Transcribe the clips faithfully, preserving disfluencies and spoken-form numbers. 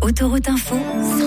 Autoroute Info.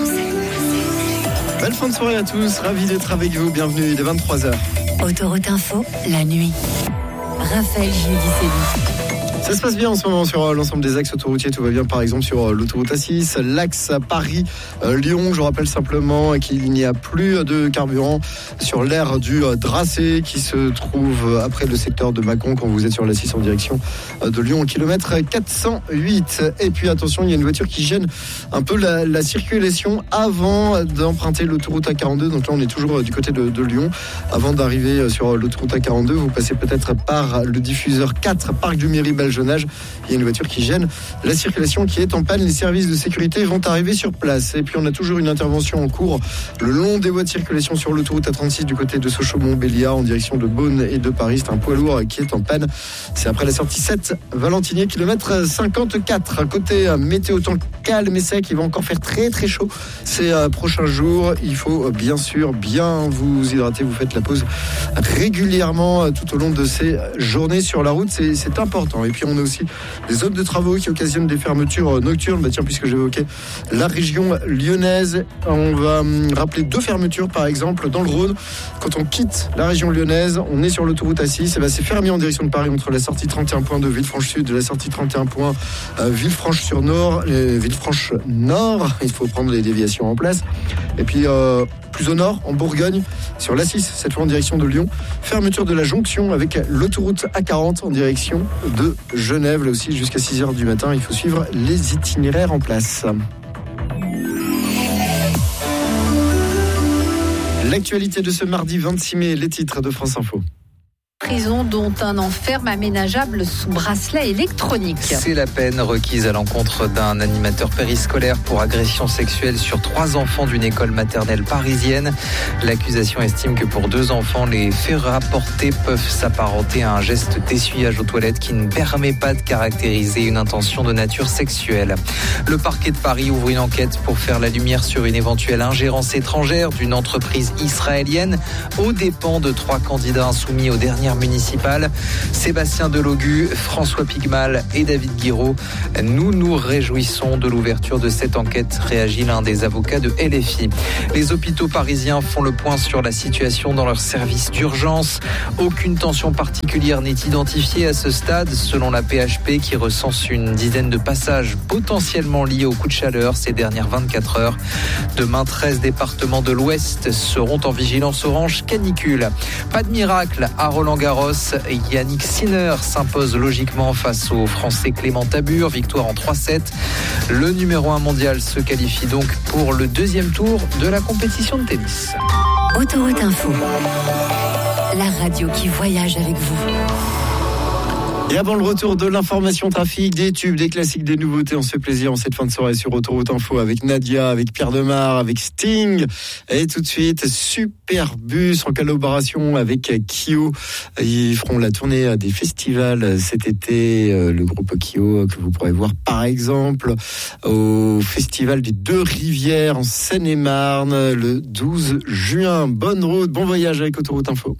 Belle fin de soirée à tous, ravi d'être avec vous, bienvenue, il est vingt-trois heures. Autoroute Info, la nuit. Raphaël Giudicelli. Ça se passe bien en ce moment sur l'ensemble des axes autoroutiers, tout va bien par exemple sur l'autoroute A six, l'axe Paris-Lyon. Je rappelle simplement qu'il n'y a plus de carburant sur l'aire du Dracé qui se trouve après le secteur de Mâcon quand vous êtes sur l'A six en direction de Lyon au kilomètre quatre cent huit. Et puis attention, il y a une voiture qui gêne un peu la, la circulation avant d'emprunter l'autoroute A quarante-deux. Donc là on est toujours du côté de, de Lyon. Avant d'arriver sur l'autoroute A quarante-deux, vous passez peut-être par le diffuseur quatre, Parc du Mairie-Belge. Il y a une voiture qui gêne la circulation qui est en panne. Les services de sécurité vont arriver sur place. Et puis on a toujours une intervention en cours le long des voies de circulation sur l'autoroute A trente-six du côté de Sochaux-Montbéliard en direction de Beaune et de Paris. C'est un poids lourd qui est en panne. C'est après la sortie sept Valentinier, kilomètre cinquante-quatre. Côté météo, temps calme et sec, il va encore faire très très chaud ces prochains jours. Il faut bien sûr bien vous hydrater. Vous faites la pause régulièrement tout au long de ces journées sur la route. C'est, c'est important. Et puis on a aussi des zones de travaux qui occasionnent des fermetures nocturnes. Bah tiens, puisque j'évoquais la région lyonnaise, on va rappeler deux fermetures par exemple dans le Rhône. Quand on quitte la région lyonnaise, on est sur l'autoroute A six, et bah c'est fermé en direction de Paris entre la sortie trente et un point de Villefranche-Sud et la sortie trente et un point euh, Villefranche-sur-Nord, et Villefranche-Nord. Il faut prendre les déviations en place. Et puis euh, plus au nord, en Bourgogne, sur l'A six, cette fois en direction de Lyon. Fermeture de la jonction avec l'autoroute A quarante en direction de Genève. Là aussi, jusqu'à six heures du matin, il faut suivre les itinéraires en place. L'actualité de ce mardi vingt-six mai, les titres de France Info. Prison dont un enferme aménageable sous bracelet électronique. C'est la peine requise à l'encontre d'un animateur périscolaire pour agression sexuelle sur trois enfants d'une école maternelle parisienne. L'accusation estime que pour deux enfants, les faits rapportés peuvent s'apparenter à un geste d'essuyage aux toilettes qui ne permet pas de caractériser une intention de nature sexuelle. Le parquet de Paris ouvre une enquête pour faire la lumière sur une éventuelle ingérence étrangère d'une entreprise israélienne aux dépens de trois candidats insoumis aux dernières municipales. Sébastien Delogu, François Pigmal et David Guiraud. Nous nous réjouissons de l'ouverture de cette enquête, réagit l'un des avocats de L F I. Les hôpitaux parisiens font le point sur la situation dans leurs services d'urgence. Aucune tension particulière n'est identifiée à ce stade, selon la P H P qui recense une dizaine de passages potentiellement liés au coup de chaleur ces dernières vingt-quatre heures. Demain, treize départements de l'Ouest seront en vigilance orange canicule. Pas de miracle à Roland-Garros. Yannick Sinner s'impose logiquement face au Français Clément Tabur, victoire en trois sept. Le numéro un mondial se qualifie donc pour le deuxième tour de la compétition de tennis. Autoroute Info, la radio qui voyage avec vous. Et avant le retour de l'information trafic, des tubes, des classiques, des nouveautés, on se fait plaisir en cette fin de soirée sur Autoroute Info avec Nadia, avec Pierre Demar, avec Sting. Et tout de suite, Superbus en collaboration avec Kyo. Ils feront la tournée des festivals cet été. Le groupe Kyo que vous pourrez voir par exemple au festival des Deux Rivières en Seine-et-Marne le douze juin. Bonne route, bon voyage avec Autoroute Info.